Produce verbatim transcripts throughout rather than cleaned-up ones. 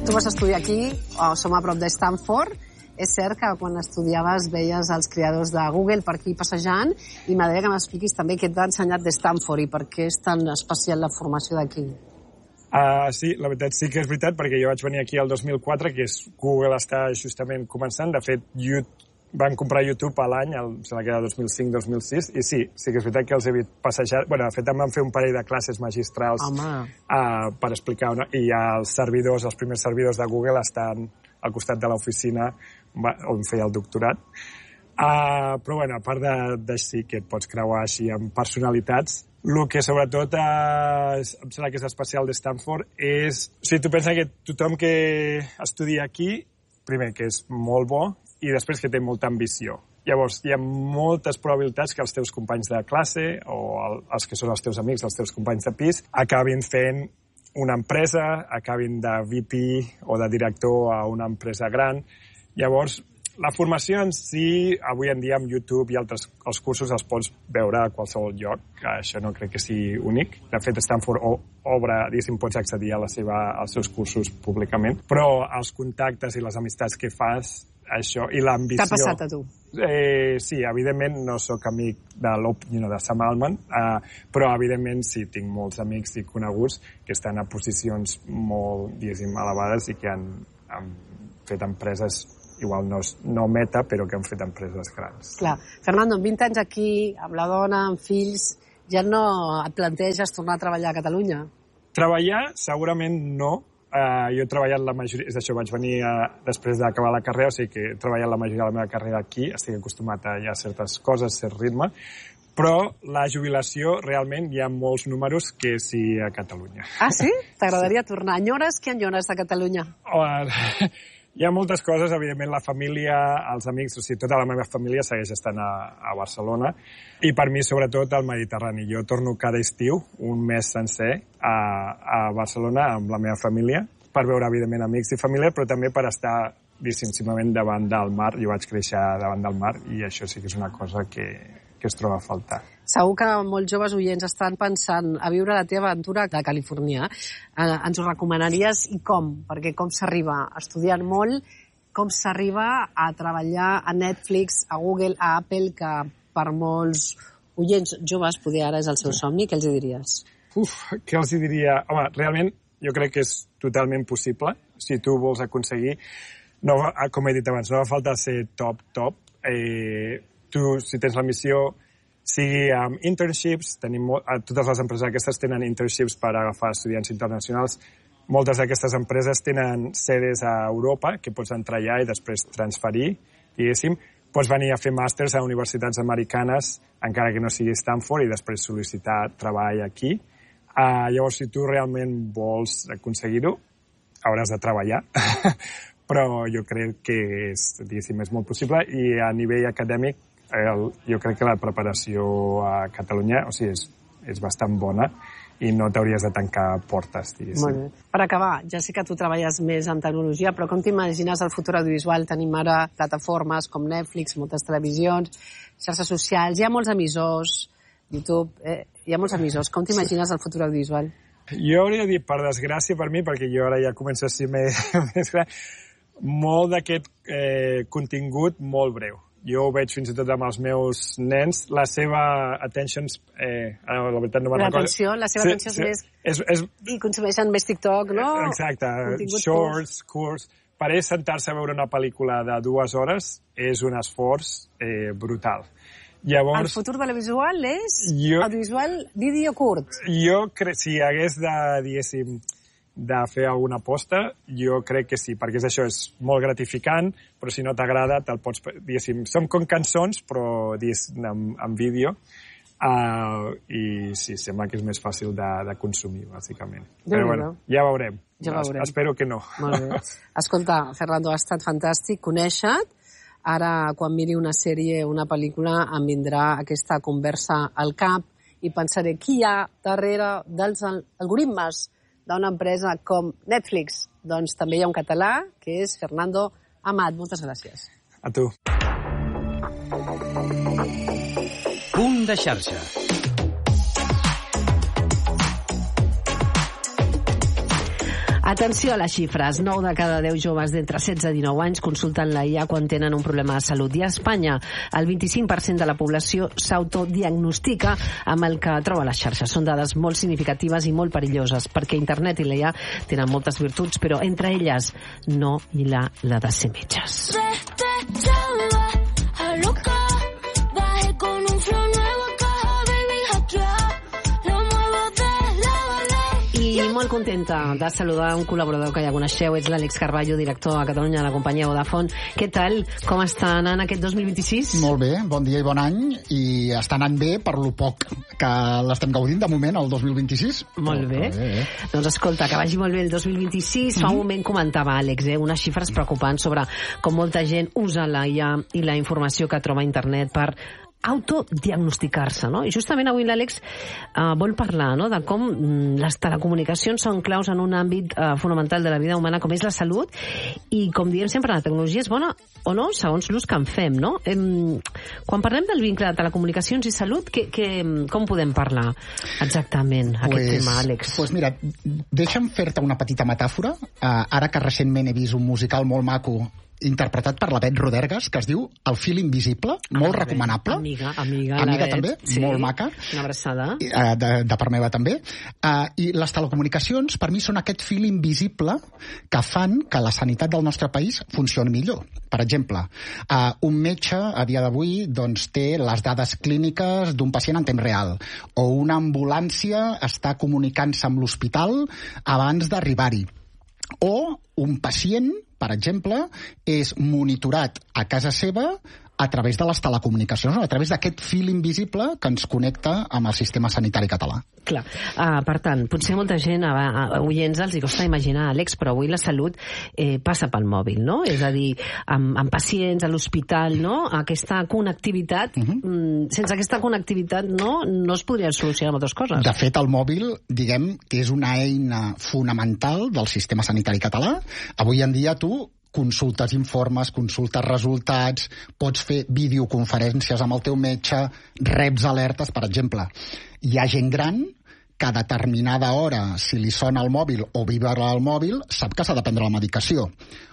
Tu vas estudiar aquí, o som a prop de Stanford. És cert que quan estudiaves veies els creadors de Google per aquí passejant i m'agradaria que m'expliquis també què t'ha ensenyat de Stanford i per què és tan especial la formació d'aquí. Uh, sí, la veritat sí que és veritat, perquè jo vaig venir aquí el dos mil quatre, que és Google està justament començant. De fet, YouTube, van comprar YouTube a l'any, em sembla que era dos mil cinc dos mil sis, i sí, sí que és veritat que els he vist passejar. Bueno, de fet, em van fer un parell de classes magistrals uh, per explicar, una, i els servidors, els primers servidors de Google estan al costat de l'oficina on feia el doctorat. Uh, però, bueno, a part de, de sí que et pots creuar així amb personalitats, el que sobretot uh, em sembla que és especial de Stanford és... O sigui, tu penses que tothom que estudia aquí, primer, que és molt bo, i després que té molta ambició. Llavors, hi ha moltes probabilitats que els teus companys de classe o el, els que són els teus amics, els teus companys de pis, acabin fent una empresa, acabin de V P o de director a una empresa gran. Llavors, la formació en si, avui en dia amb YouTube i altres els cursos els pots veure a qualsevol lloc. Això no crec que sigui únic. De fet, Stanford obre, diguéssim, pots accedir a la seva, als seus cursos públicament. Però els contactes i les amistats que fas, això, i l'ambició... T'ha passat a tu? Eh, sí, evidentment no sóc amic de, you know, de Sam Altman, eh, però evidentment sí, tinc molts amics i coneguts que estan a posicions molt, diguéssim, elevades i que han, han fet empreses, igual no, no meta, però que han fet empreses grans. Clar. Fernando, amb vint anys aquí, amb la dona, amb fills, ja no et planteges tornar a treballar a Catalunya? Treballar, segurament no. Uh, jo he treballat la majoria... És això, vaig venir uh, després d'acabar la carrera, o sigui que he treballat la majoria de la meva carrera aquí, estic acostumat a ja certes coses, cert ritme, però la jubilació, realment, hi ha molts números que sí a Catalunya. Ah, sí? T'agradaria sí. tornar? Enyores? Què enyores de Catalunya? Uh, hi ha moltes coses, evidentment, la família, els amics, o sigui, tota la meva família segueix estant a, a Barcelona, i per mi, sobretot, al Mediterrani. Jo torno cada estiu, un mes sencer, a, a Barcelona amb la meva família, per veure, evidentment, amics i família, però també per estar, diguéssim, simplement davant del mar. Jo vaig créixer davant del mar, i això sí que és una cosa que, que es troba a faltar. Segur que molts joves oients estan pensant a viure la teva aventura de Califòrnia. Eh, ens ho recomanaries i com? Perquè com s'arriba? Estudiant molt, com s'arriba a treballar a Netflix, a Google, a Apple, que per molts oients joves poder ara és el seu somni, què els diries? Uf, què els diria? Home, realment jo crec que és totalment possible, si tu vols aconseguir. No, com he dit abans, no fa falta ser top, top. Eh, tu, si tens la missió, sigui amb internships, tenim molt, totes les empreses aquestes tenen internships per agafar estudiants internacionals. Moltes d'aquestes empreses tenen sedes a Europa, que pots entrar allà i després transferir, diguéssim. Pots venir a fer màsters a universitats americanes, encara que no sigui Stanford, i després sol·licitar treball aquí. Uh, llavors, si tu realment vols aconseguir-ho, hauràs de treballar. Però jo crec que és, diguéssim, és molt possible, i a nivell acadèmic El, jo crec que la preparació a Catalunya, o sigui, és, és bastant bona i no t'hauries de tancar portes, diguéssim. Molt bé. Per acabar, ja sé que tu treballes més en tecnologia, però com t'imagines el futur audiovisual? Tenim ara plataformes com Netflix, moltes televisions, xarxes socials, hi ha molts emissors, YouTube, eh, hi ha molts emissors. Com t'imagines el futur audiovisual? Jo hauria dit, per desgràcia per mi, perquè jo ara ja començo a ser més, més gran, molt d'aquest eh, contingut molt breu. Jo ho veig fins i tot amb els meus nens. La seva attention... Eh, la veritat no me'n recordo. L'atenció, la seva sí, atenció sí, és més... És, és... I consumeixen més TikTok, no? Exacte. Contingut shorts, curts... Per ells, sentar-se a veure una pel·lícula de dues hores és un esforç eh, brutal. Llavors, el futur de l'audiovisual és jo, audiovisual vídeo curt. Jo crec, si hagués de, diguéssim, de fer alguna aposta, jo crec que sí, perquè és això, és molt gratificant, però si no t'agrada, te'l pots... Diguéssim, som com cançons, però diguéssim, amb, amb vídeo, uh, i sí, sembla que és més fàcil de, de consumir, bàsicament. Déu però bueno, ja veurem. Ja veurem. Espero que no. Molt bé. Escolta, Fernando, ha estat fantàstic conèixer-te. Ara, quan miri una sèrie o una pel·lícula, em vindrà aquesta conversa al cap i pensaré qui hi ha darrere dels algoritmes d'una empresa com Netflix. Doncs també hi ha un català, que és Fernando Amat. Moltes gràcies. A tu. Punt de xarxa. Atenció a les xifres. nou de cada deu joves d'entre setze i dinou anys consulten la I A quan tenen un problema de salut. I a Espanya, el vint-i-cinc per cent de la població s'autodiagnostica amb el que troba a les xarxes. Són dades molt significatives i molt perilloses, perquè internet i la I A tenen moltes virtuts, però entre elles no hi ha la de ser metges. I molt contenta de saludar un col·laborador que ja coneixeu, ets l'Àlex Carballo, director a Catalunya de la companyia Vodafone. Què tal? Com està anant aquest dos mil vint-i-sis? Molt bé, bon dia i bon any, i està anant bé per lo poc que l'estem gaudint de moment, el dos mil vint-i-sis. Molt bé. bé, bé. Doncs escolta, que vagi molt bé el dos mil vint-i-sis. Fa un moment comentava, Àlex, eh, unes xifres preocupants sobre com molta gent usa la I A i la informació que troba a internet per autodiagnosticar-se, no? I justament avui l'Àlex uh, vol parlar, no?, de com mm, les telecomunicacions són claus en un àmbit uh, fonamental de la vida humana com és la salut, i com diem sempre, la tecnologia és bona o no, segons l'ús que en fem, no? Em, quan parlem del vincle de telecomunicacions i salut, que, que, com podem parlar exactament aquest pues, tema, Àlex? Pues mira, deixa'm fer-te una petita metàfora. Uh, ara que recentment he vist un musical molt maco interpretat per la Bet Rodergas, que es diu El fil invisible, molt ah, recomanable. Amiga, amiga. Amiga també, sí, molt maca. Una abraçada. Uh, de, de part meva també. Uh, I les telecomunicacions, per mi, són aquest fil invisible que fan que la sanitat del nostre país funcioni millor. Per exemple, uh, un metge a dia d'avui doncs, té les dades clíniques d'un pacient en temps real, o una ambulància està comunicant-se amb l'hospital abans d'arribar-hi, o un pacient, per exemple, és monitorat a casa seva a través de les telecomunicacions, a través d'aquest fil invisible que ens connecta amb el sistema sanitari català. Clar. Uh, per tant, potser molta gent, a, a, oients, els hi costa imaginar, Àlex, però avui la salut eh, passa pel mòbil, no? És a dir, amb, amb pacients a l'hospital, no? Aquesta connectivitat, uh-huh. mm, sense aquesta connectivitat no, no es podrien solucionar moltes coses. De fet, el mòbil, diguem, que és una eina fonamental del sistema sanitari català. Avui en dia tu consultes informes, consultes resultats, pots fer videoconferències amb el teu metge, reps alertes, per exemple. Hi ha gent gran que a determinada hora, si li sona el mòbil o vibra el mòbil, sap que s'ha de prendre la medicació.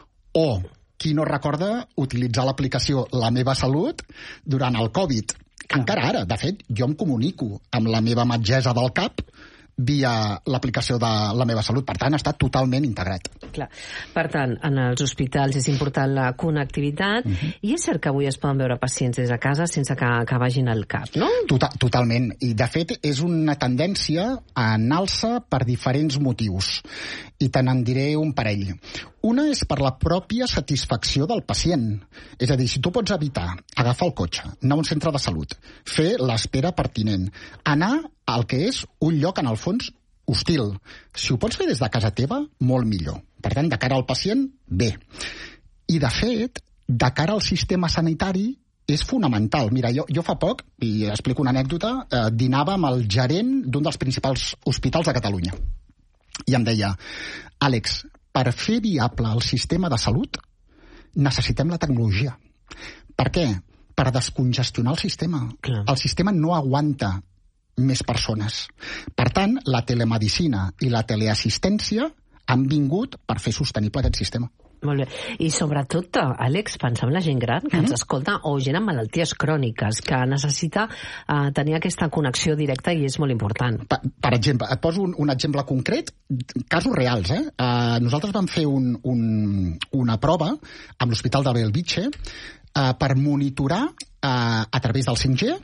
O qui no recorda utilitzar l'aplicació La Meva Salut durant el Covid. Encara ara, de fet, jo em comunico amb la meva metgessa del cap via l'aplicació de La Meva Salut. Per tant, està totalment integrat. Clar. Per tant, en els hospitals és important la connectivitat, uh-huh. i és cert que avui es poden veure pacients des de casa sense que, que vagin al cap, no? Total, totalment. I, de fet, és una tendència en alça per diferents motius. I te n'en diré un parell. Una és per la pròpia satisfacció del pacient. És a dir, si tu pots evitar agafar el cotxe, anar a un centre de salut, fer l'espera pertinent, anar al que és un lloc, en el fons, hostil. Si ho pots fer des de casa teva, molt millor. Per tant, de cara al pacient, bé. I, de fet, de cara al sistema sanitari, és fonamental. Mira, jo, jo fa poc, i explico una anècdota, eh, dinava amb el gerent d'un dels principals hospitals de Catalunya. I em deia, Àlex, per fer viable el sistema de salut, necessitem la tecnologia. Per què? Per descongestionar el sistema. Clar. El sistema no aguanta més persones. Per tant, la telemedicina i la teleassistència han vingut per fer sostenible aquest sistema. Molt bé. I sobretot, Àlex, pensar en la gent gran que mm-hmm. ens escolta, o gent amb malalties cròniques, que necessita uh, tenir aquesta connexió directa, i és molt important. Per, per exemple, et poso un, un exemple concret, casos reals, eh? Uh, nosaltres vam fer un, un, una prova amb l'Hospital de Bellvitge uh, per monitorar uh, a través del cinc G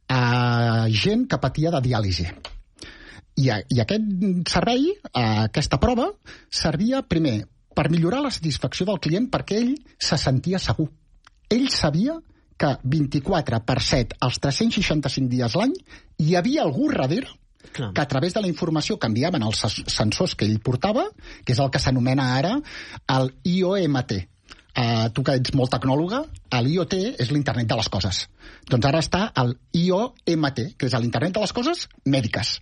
uh, gent que patia de diàlisi. I, I aquest servei, uh, aquesta prova, servia primer per millorar la satisfacció del client, perquè ell se sentia segur. Ell sabia que vint-i-quatre per set, als tres-cents seixanta-cinc dies l'any, hi havia algú darrere Clar. que a través de la informació que enviaven els sensors que ell portava, que és el que s'anomena ara el I O M T. Uh, tu que ets molt tecnòloga, l'I O T és l'internet de les coses. Doncs ara està el I O M T, que és l'internet de les coses mèdiques.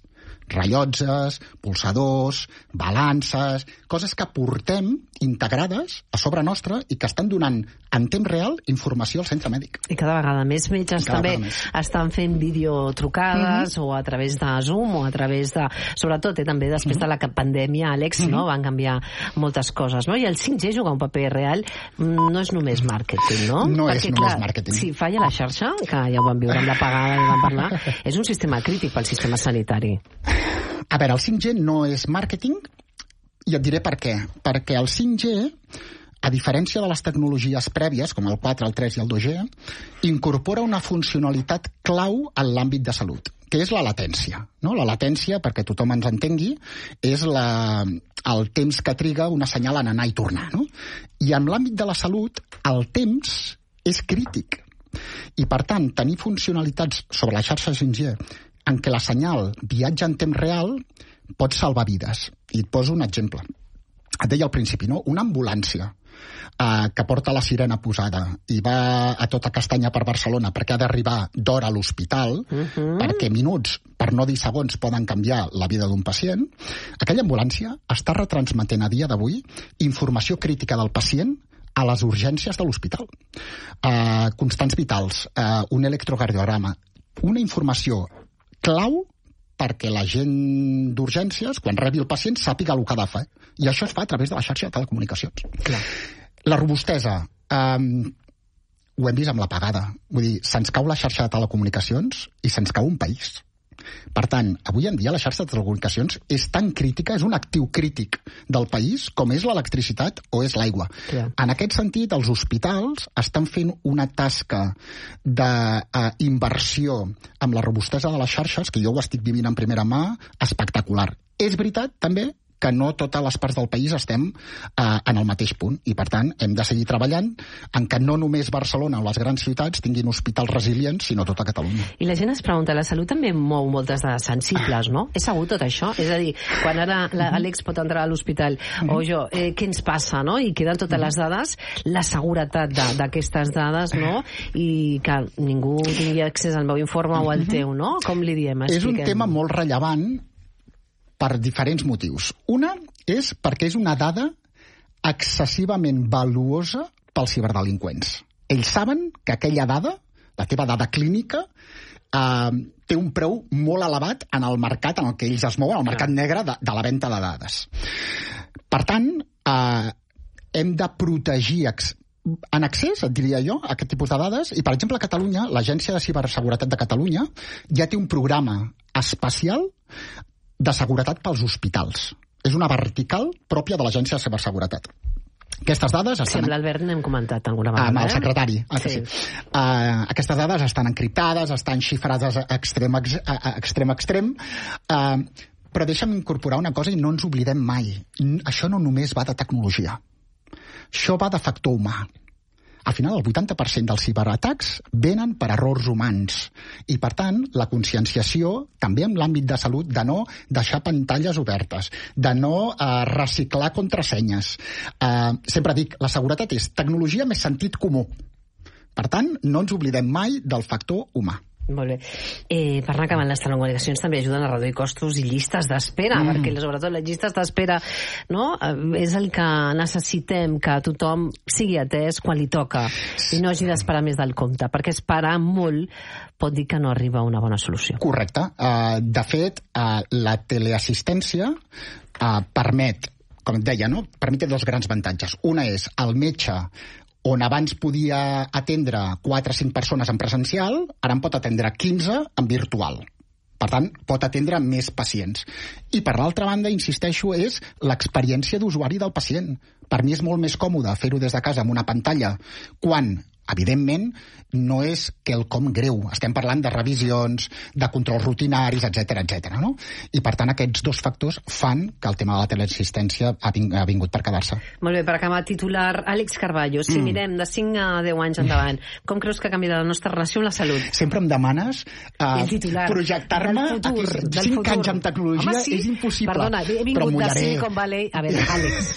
rellotges, pulsadors, balances, coses que portem integrades a sobre nostra i que estan donant en temps real informació al centre mèdic. I cada vegada més metges també estan fent videotrucades mm-hmm. o a través de Zoom o a través de... Sobretot, eh, també després mm-hmm. de la pandèmia, Àlex, mm-hmm. no? Van canviar moltes coses, no? I el cinc G juga un paper real, no és només màrqueting, no? No Perquè, és només clar, màrqueting. Si falla la xarxa, que ja ho vam viure amb l'apagada i vam parlar, és un sistema crític pel sistema sanitari. A veure, el cinc G no és màrqueting, i et diré per què. Perquè el cinc G, a diferència de les tecnologies prèvies, com el quatre, el tres i el dos G, incorpora una funcionalitat clau en l'àmbit de salut, que és la latència. No? La latència, perquè tothom ens entengui, és la, el temps que triga una senyal en anar i tornar. No? I en l'àmbit de la salut, el temps és crític. I, per tant, tenir funcionalitats sobre la xarxa cinc G en què la senyal viatja en temps real pot salvar vides. I et poso un exemple. Et deia al principi, no? Una ambulància eh, que porta la sirena posada i va a tota castanya per Barcelona perquè ha d'arribar d'hora a l'hospital, uh-huh. perquè minuts, per no dir segons, poden canviar la vida d'un pacient, aquella ambulància està retransmetent a dia d'avui informació crítica del pacient a les urgències de l'hospital. Eh, constants vitals, eh, un electrocardiograma, una informació clau perquè la gent d'urgències, quan rebi el pacient, sàpiga el que ha de fer. I això es fa a través de la xarxa de telecomunicacions. Clar. La robustesa, um, ho hem vist amb l'apagada. Vull dir, se'ns cau la xarxa de telecomunicacions i se'ns cau un país. Per tant, avui en dia la xarxa de telecomunicacions és tan crítica, és un actiu crític del país com és l'electricitat o és l'aigua. Clar. En aquest sentit, els hospitals estan fent una tasca d'inversió amb la robustesa de les xarxes, que jo ho estic vivint en primera mà, espectacular. És veritat, també, que no totes les parts del país estem eh, en el mateix punt i, per tant, hem de seguir treballant en que no només Barcelona o les grans ciutats tinguin hospitals resilients, sinó tota Catalunya. I la gent es pregunta, la salut també mou moltes dades sensibles, no? És segur tot això? És a dir, quan ara l'Àlex pot entrar a l'hospital o jo, eh, què ens passa, no? I queden totes les dades, la seguretat d'aquestes dades, no? I que ningú tingui accés al meu informe o al teu, no? Com li diem? Expliquem. És un tema molt rellevant per diferents motius. Una és perquè és una dada excessivament valuosa pels ciberdelinqüents. Ells saben que aquella dada, la teva dada clínica, eh, té un preu molt elevat en el mercat en el que ells es mouen, el mercat negre de, de la venda de dades. Per tant, eh, hem de protegir ex en accés, et diria jo, a aquest tipus de dades, i, per exemple, a Catalunya, l'Agència de Ciberseguretat de Catalunya ja té un programa especial de seguretat pels hospitals. És una vertical pròpia de l'Agència de Ciberseguretat. Aquestes dades estan... Sí, amb l'Albert n'hem comentat alguna vegada. Amb el secretari. Eh? Sí. Sí. Uh, aquestes dades estan encriptades, estan xifrades a extrem a extrem, a extrem uh, però deixa'm incorporar una cosa i no ens oblidem mai. Això no només va de tecnologia. Això va de factor humà. Al final, el vuitanta per cent dels ciberatacs venen per errors humans. I, per tant, la conscienciació, també en l'àmbit de salut, de no deixar pantalles obertes, de no eh, reciclar contrasenyes. Eh, sempre dic, la seguretat és tecnologia més sentit comú. Per tant, no ens oblidem mai del factor humà. Molt bé. Eh, per anar acabant, les telecomunicacions també ajuden a reduir costos i llistes d'espera, mm. perquè sobretot les llistes d'espera, no, és el que necessitem, que tothom sigui atès quan li toca i no hagi d'esperar més del compte, perquè esperar molt pot dir que no arriba a una bona solució. Correcte. Uh, de fet, uh, la teleassistència uh, permet, com et deia, no? permet dos grans avantatges. Una és el metge, on abans podia atendre quatre o cinc persones en presencial, ara en pot atendre quinze en virtual. Per tant, pot atendre més pacients. I, per l'altra banda, insisteixo, és l'experiència d'usuari del pacient. Per mi és molt més còmode fer-ho des de casa amb una pantalla, quan, evidentment, no és quelcom greu. Estem parlant de revisions, de controls rutinaris, etcètera, etcètera, no? I, per tant, aquests dos factors fan que el tema de la teleassistència ha vingut per quedar-se. Molt bé, per acabar, titular, Àlex Carballo, si mm. mirem de cinc a deu anys endavant, com creus que ha canviat la nostra relació amb la salut? Sempre em demanes uh, projectar-me aquí cinc anys amb tecnologia. Home, sí. És impossible. Perdona, he vingut de Silicon Valley. A veure, Àlex,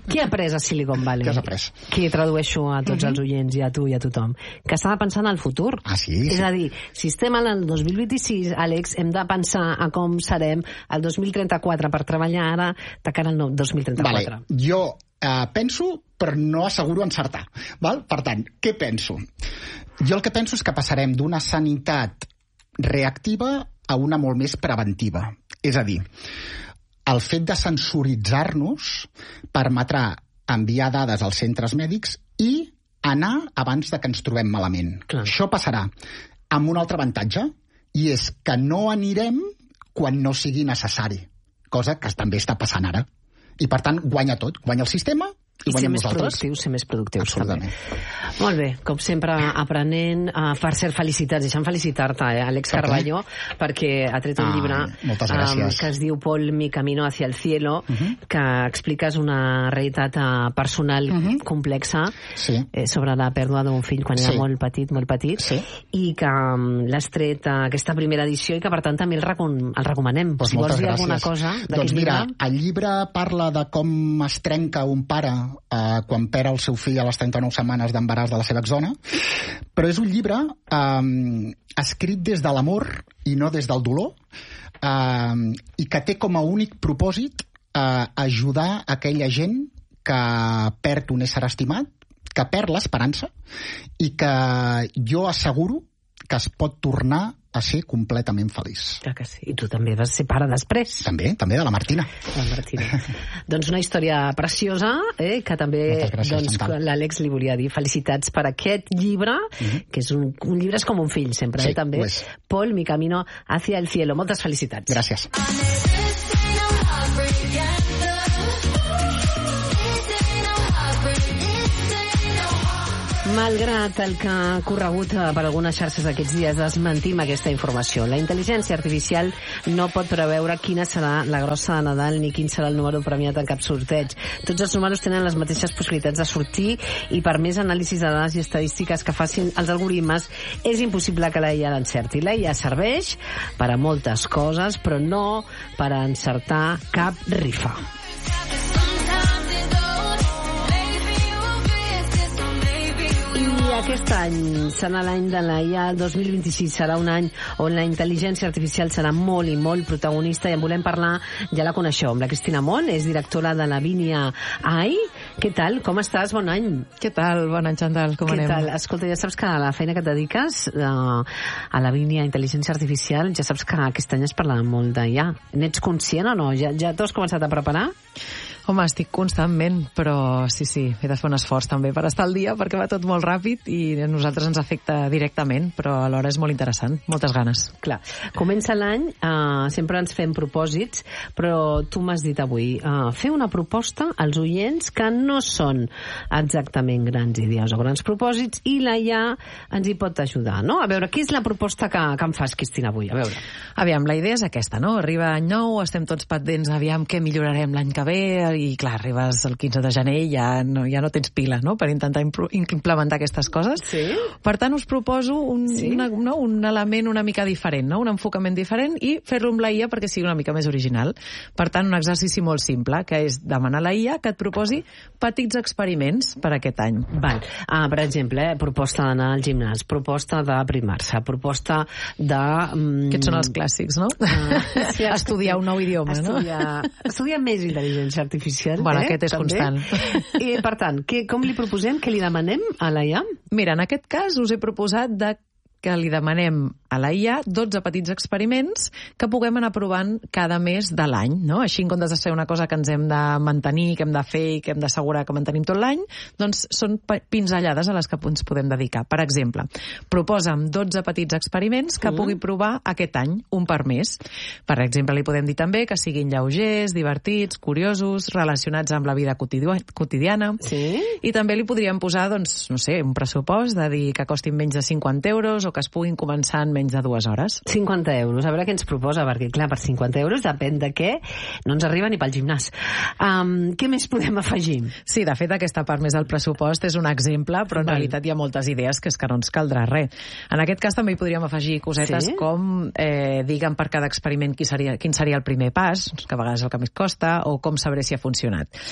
Qui ha après a Silicon Valley? Què has après? Qui tradueixo a tots els oients i a tu i a tothom. Que estava pensant en el futur. Ah, sí? És a dir, si estem al dos mil vint-i-sis, Àlex, hem de pensar a com serem el dos mil trenta-quatre per treballar ara de cara al dos mil trenta-quatre. Vale. Jo eh, penso, però no asseguro encertar. Val? Per tant, què penso? Jo el que penso és que passarem d'una sanitat reactiva a una molt més preventiva. És a dir, el fet de sensoritzar-nos permetrà enviar dades als centres mèdics i anar abans de que ens trobem malament. Clar. Això passarà amb un altre avantatge, i és que no anirem quan no sigui necessari, cosa que també està passant ara. I, per tant, guanya tot. Guanya el sistema i, I ser guanyem més nosaltres. productius, ser més productius. Absolutament. També. Molt bé, com sempre, aprenent. Uh, per cert, felicitats. Deixa'm felicitar-te, eh, Àlex Per Carballo, perquè ha tret un Ai, llibre moltes um, gràcies. que es diu Paul, mi camino hacia el cielo, Uh -huh. que expliques una realitat uh, personal Uh -huh. complexa Sí. eh, sobre la pèrdua d'un fill quan Sí. era molt petit, molt petit, Sí. i que um, l'has tret a aquesta primera edició i que, per tant, també el, recom el recomanem. Pues si vols moltes dir gràcies. alguna cosa d'aquest Doncs mira, llibre... el llibre parla de com es trenca un pare eh, quan perd el seu fill a les trenta-nou setmanes d'embaràs de la seva exona, però és un llibre eh, escrit des de l'amor i no des del dolor, eh, i que té com a únic propòsit eh, ajudar aquella gent que perd un ésser estimat, que perd l'esperança, i que jo asseguro que es pot tornar a ser completament feliç. Clar que sí. I tu també vas ser pare després. També, també de la Martina. La Martina. Doncs una història preciosa, eh, que també gràcies, doncs, Chantal. l'Àlex li volia dir. Felicitats per aquest llibre, Mhm. que és un, un llibre és com un fill, sempre, Sí, eh, també. ho és. Paul, mi camino hacia el cielo. Moltes felicitats. Gràcies. Malgrat el que ha corregut per algunes xarxes aquests dies, desmentim aquesta informació. La intel·ligència artificial no pot preveure quina serà la grossa de Nadal ni quin serà el número premiat en cap sorteig. Tots els números tenen les mateixes possibilitats de sortir i per més anàlisis de dades i estadístiques que facin els algoritmes és impossible que la I A l'encerti. La I A serveix per a moltes coses, però no per a encertar cap rifa. I aquest any serà l'any de la I A, el dos mil vint-i-sis serà un any on la intel·ligència artificial serà molt i molt protagonista i en volem parlar, ja la coneixeu, amb la Cristina Mont, és directora de la Vínia A I. Què tal? Com estàs? Bon any. Què tal? Bon any, Chantal. Com Què anem? tal? Escolta, ja saps que a la feina que et dediques uh, a la Vínia Intel·ligència Artificial, ja saps que aquest any es parla molt d'I A. N'ets conscient o no? Ja, ja t'ho has començat a preparar? Home, estic constantment, però sí, sí, he de fer un esforç també per estar al dia, perquè va tot molt ràpid i a nosaltres ens afecta directament, però alhora és molt interessant. Moltes ganes. Clar, comença l'any, uh, sempre ens fem propòsits, però tu m'has dit avui, uh, fer una proposta als oients que no són exactament grans idees o grans propòsits, i la I A ens hi pot ajudar, no? A veure, què és la proposta que, que em fas, Cristina, avui? A veure. Aviam, la idea és aquesta, no? Arriba any nou, estem tots pendents, aviam què millorarem l'any que ve, i clar, arribes el quinze de gener i ja no, ja no tens pila, no?, per intentar implementar aquestes coses. Sí? Per tant, us proposo un, Sí? una, no, un element una mica diferent, no?, un enfocament diferent, i fer-lo amb la I A perquè sigui una mica més original. Per tant, un exercici molt simple, que és demanar a la I A que et proposi petits experiments per aquest any. Val. Ah, per exemple, eh, proposta d'anar al gimnàs, proposta d'aprimar-se, proposta de... Mm, Aquests són els clàssics, no? Ah, sí, Estudiar un nou idioma, estudiar, no? Estudiar més intel·ligència artificial. Bueno, eh? aquest és També. constant. I, per tant, què, com li proposem, què li demanem a la I A? Mira, en aquest cas us he proposat de que li demanem a la I A dotze petits experiments que puguem anar provant cada mes de l'any, no? Així, en comptes de ser una cosa que ens hem de mantenir, que hem de fer i que hem d'assegurar que mantenim tot l'any, doncs són pinzellades a les que ens podem dedicar. Per exemple, proposa'm dotze petits experiments que Mm. pugui provar aquest any, un per mes. Per exemple, li podem dir també que siguin lleugers, divertits, curiosos, relacionats amb la vida quotidiana. Sí? I també li podríem posar, doncs, no sé, un pressupost de dir que costin menys de cinquanta euros o que es puguin començar en menys de dues hores. cinquanta euros. A veure què ens proposa, perquè, clar, per cinquanta euros, depèn de què, no ens arriba ni pel gimnàs. Um, què més podem afegir? Sí, de fet, aquesta part més del pressupost és un exemple, però en Val. realitat hi ha moltes idees que és que no ens caldrà res. En aquest cas també hi podríem afegir cosetes Sí? com, eh, digue'm per cada experiment quin seria, quin seria el primer pas, que a vegades és el que més costa, o com sabré si ha funcionat.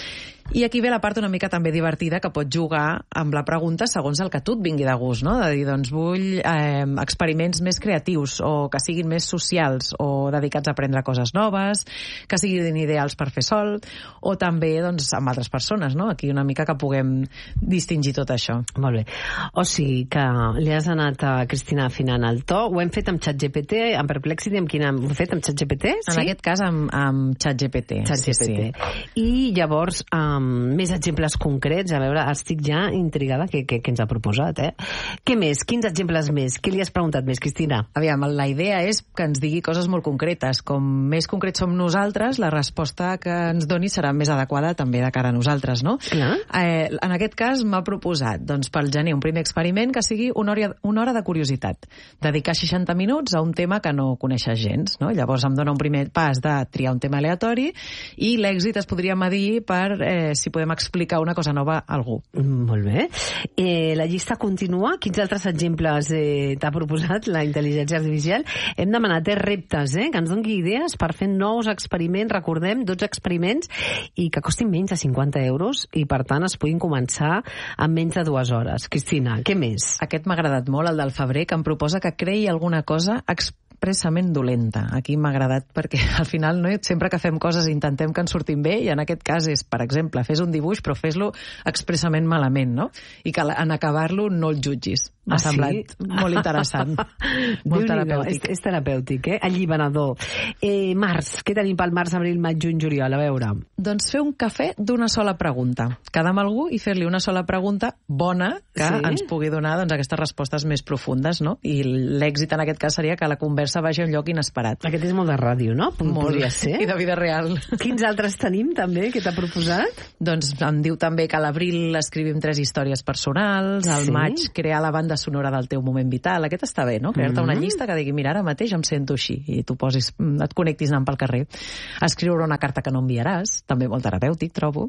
I aquí ve la part una mica també divertida que pot jugar amb la pregunta segons el que tu et vingui de gust, no? De dir, doncs vull eh, experiments més creatius o que siguin més socials o dedicats a aprendre coses noves, que siguin ideals per fer sol o també doncs, amb altres persones, no? Aquí una mica que puguem distingir tot això. Molt bé. O sigui que li has anat a Cristina afinant el to. Ho hem fet amb ChatGPT, amb Perplexity, amb quina hem fet? Amb ChatGPT? Sí? En aquest cas amb, amb ChatGPT. ChatGPT. Sí, sí. I llavors, um, més exemples concrets, a veure, estic ja intrigada que, que, que ens ha proposat, eh? Què més? Quins exemples més? Què li has preguntat més, Cristina? Aviam, la idea és que ens digui coses molt concretes. Com més concrets som nosaltres, la resposta que ens doni serà més adequada també de cara a nosaltres, no? Clar. Eh, en aquest cas m'ha proposat, doncs, pel gener, un primer experiment que sigui una hora, una hora de curiositat. Dedicar seixanta minuts a un tema que no coneixes gens, no? Llavors em dona un primer pas de triar un tema aleatori i l'èxit es podria medir per eh, si podem explicar una cosa nova a algú. Molt bé. Eh, la llista continua. Quins altres exemples eh, t'ha proposat la intel·ligència artificial? Hem demanat eh, reptes, eh, que ens doni idees per fer nous experiments. Recordem, dotze experiments i que costin menys de cinquanta euros i, per tant, es puguin començar en menys de dues hores. Cristina, què més? Aquest m'ha agradat molt, el del febrer, que em proposa que creï alguna cosa expressament dolenta. Aquí m'ha agradat perquè al final no, sempre que fem coses intentem que ens surtin bé i en aquest cas és, per exemple, fes un dibuix però fes-lo expressament malament, no? I que en acabar-lo no el jutgis. M'ha ah, semblat sí? molt interessant. Molt terapèutic. És, és terapèutic, eh? Alliberador. Eh, març, què tenim pel març, abril, maig, juny, juliol? A veure. Doncs fer un cafè d'una sola pregunta. Quedar amb algú i fer-li una sola pregunta bona que sí? ens pugui donar doncs, aquestes respostes més profundes, no? I l'èxit en aquest cas seria que la conversa vagi a un lloc inesperat. Aquest és molt de ràdio, no? Molt. Podria ser. I de vida real. Quins altres tenim, també, que t'ha proposat? Doncs em diu també que a l'abril escrivim tres històries personals, al sí? maig crear la banda sonora del teu moment vital. Aquest està bé, no? Crear-te mm-hmm. una llista que digui, mira, ara mateix em sento així, i tu posis, et connectis anant pel carrer. Escriure una carta que no enviaràs, també molt terapèutic, trobo.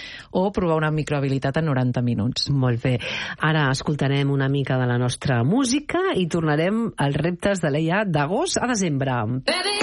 O provar una microhabilitat en noranta minuts. Molt bé. Ara escoltarem una mica de la nostra música i tornarem als reptes de l'E I A d'agost a desembre. Baby.